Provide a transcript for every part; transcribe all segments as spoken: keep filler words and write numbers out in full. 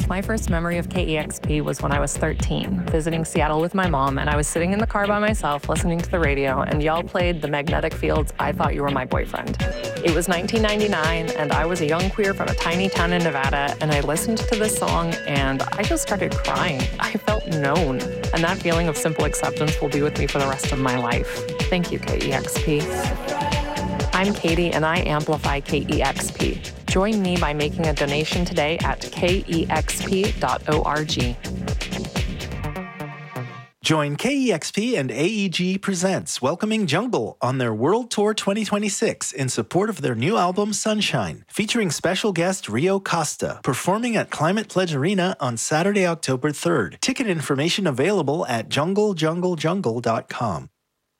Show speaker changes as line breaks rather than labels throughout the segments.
My first memory of K E X P was when I was thirteen, visiting Seattle with my mom, and I was sitting in the car by myself listening to the radio, and y'all played The Magnetic Fields' I Thought You Were My Boyfriend. It was nineteen ninety-nine, and I was a young queer from a tiny town in Nevada, and I listened to this song, and I just started crying. I felt known, and that feeling of simple acceptance will be with me for the rest of my life. Thank you, K E X P. I'm Katie, and I amplify K E X P. Join me by making a donation today at K E X P dot org.
Join K E X P and A E G Presents Welcoming Jungle on their World Tour twenty twenty-six in support of their new album Sunshine, featuring special guest Rio Costa, performing at Climate Pledge Arena on Saturday, October third. Ticket information available at jungle jungle jungle dot com.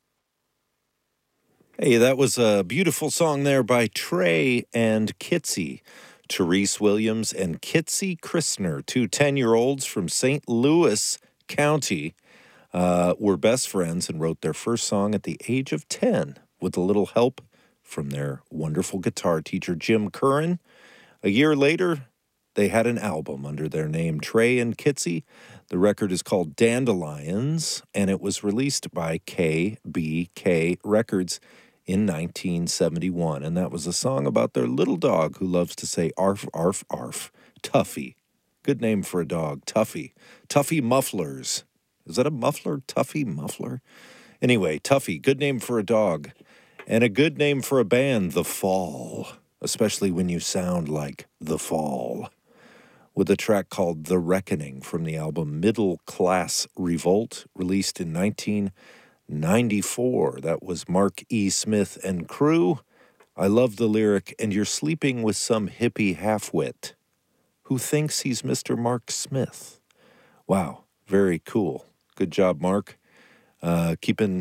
Hey, that was a beautiful song there by Trey and Kitsy. Therese Williams and Kitsy Christner, two ten-year-olds from Saint Louis County, uh, were best friends and wrote their first song at the age of ten with a little help from their wonderful guitar teacher, Jim Curran. A year later, they had an album under their name, Trey and Kitsy. The record is called Dandelions, and it was released by K B K Records in nineteen seventy-one, and that was a song about their little dog who loves to say arf, arf, arf. Tuffy. Good name for a dog, Tuffy. Tuffy Mufflers. Is that a muffler? Tuffy Muffler? Anyway, Tuffy, good name for a dog. And a good name for a band, The Fall, especially when you sound like The Fall, with a track called The Reckoning from the album Middle Class Revolt, released in nineteen ninety-four. That was Mark E. Smith and crew. I love the lyric, and you're sleeping with some hippie halfwit who thinks he's Mister Mark Smith. Wow, very cool. Good job, Mark. Uh, keeping,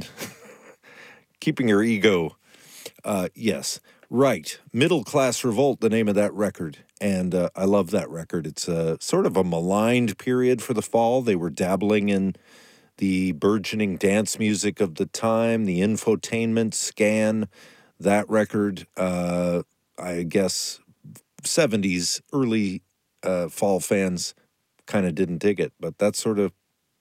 keeping your ego. Uh, yes, right. Middle Class Revolt, the name of that record. And uh, I love that record. It's a, sort of a maligned period for the Fall. They were dabbling in the burgeoning dance music of the time, the infotainment scan. That record, uh, I guess, seventies, early uh, Fall fans kind of didn't dig it. But that's sort of,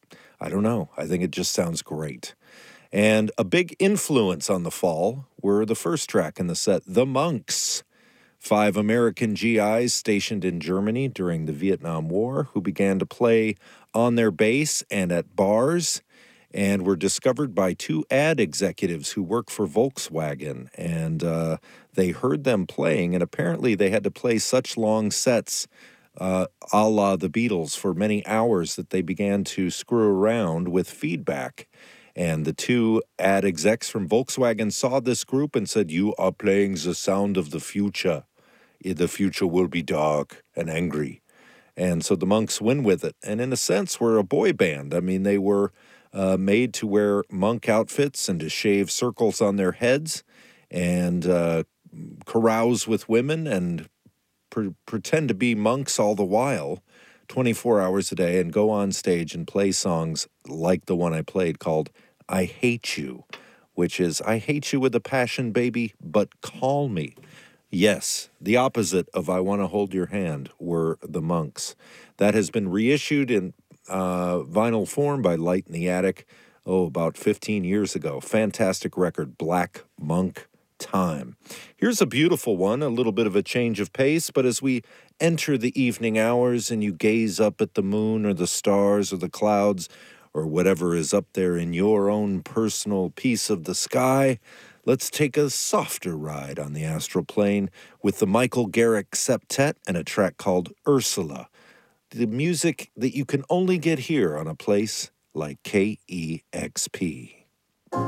I don't know. I think it just sounds great. And a big influence on the Fall were the first track in the set, The Monks. Five American G Is stationed in Germany during the Vietnam War who began to play on their base and at bars and were discovered by two ad executives who work for Volkswagen. And uh, they heard them playing, and apparently they had to play such long sets uh, a la the Beatles for many hours that they began to screw around with feedback. And the two ad execs from Volkswagen saw this group and said, "You are playing the sound of the future. The future will be dark and angry." And so the Monks went with it. And in a sense, were a boy band. I mean, they were uh, made to wear monk outfits and to shave circles on their heads and uh, carouse with women and pre- pretend to be monks all the while, twenty-four hours a day, and go on stage and play songs like the one I played called I Hate You, which is, I hate you with a passion, baby, but call me. Yes, the opposite of I Want to Hold Your Hand were the Monks. That has been reissued in uh, vinyl form by Light in the Attic, oh, about fifteen years ago. Fantastic record, Black Monk Time. Here's a beautiful one, a little bit of a change of pace, but as we enter the evening hours and you gaze up at the moon or the stars or the clouds or whatever is up there in your own personal piece of the sky, let's take a softer ride on the astral plane with the Michael Garrick Septet and a track called Ursula, the music that you can only get here on a place like K E X P.